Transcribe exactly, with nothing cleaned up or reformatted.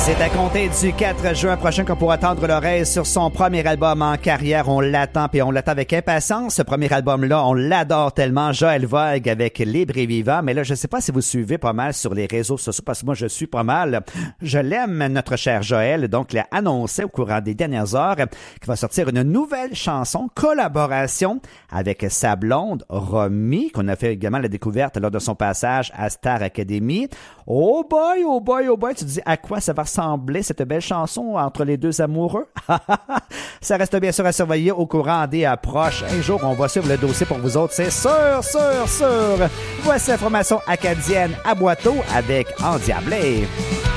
C'est à compter du quatre juin prochain qu'on pourra tendre l'oreille sur son premier album en carrière. On l'attend et on l'attend avec impatience. Ce premier album-là, on l'adore tellement. Joël Vogue avec Libre et Vivant. Mais là, je ne sais pas si vous suivez pas mal sur les réseaux sociaux parce que moi, je suis pas mal. Je l'aime, notre cher Joël. Donc, il a annoncé au courant des dernières heures qu'il va sortir une nouvelle chanson, collaboration avec sa blonde, Romy, qu'on a fait également la découverte lors de son passage à Star Academy. Oh boy, oh boy, oh boy, tu te dis à quoi ça va ressembler cette belle chanson entre les deux amoureux? Ça reste bien sûr à surveiller au courant des approches. Un jour, on va suivre le dossier pour vous autres, c'est sûr, sûr, sûr. Voici l'information acadienne à Boiteau avec Endiablé.